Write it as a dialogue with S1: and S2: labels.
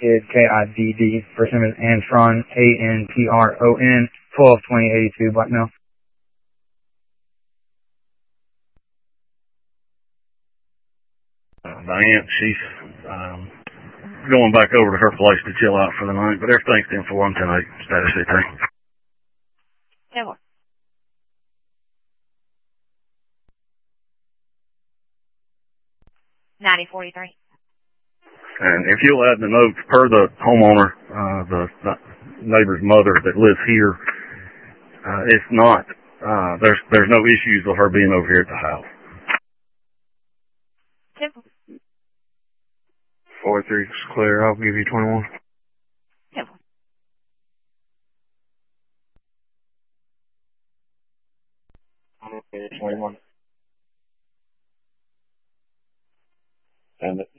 S1: Kidd, Kidd. First name is Antron, Antron, 122082, Blackmail.
S2: Diane, she's going back over to her place to chill out for the night, but everything's 10-4 on 10-8, status C3.
S3: 10-4. $90.43.
S2: And if you'll add the note per the homeowner, the neighbor's mother that lives here, it's not, there's no issues with her being over here at the house.
S3: 10-4.
S4: 4-3 is clear. I'll give you 21.
S3: 10-4.
S4: Okay, 21. Send it.